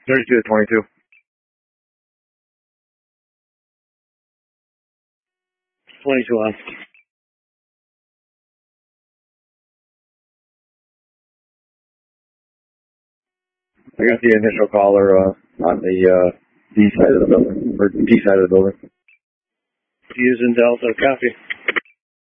32 to 22. 22 on. I got the initial caller on the D side of the building, or D side of the building. Using Delta, copy.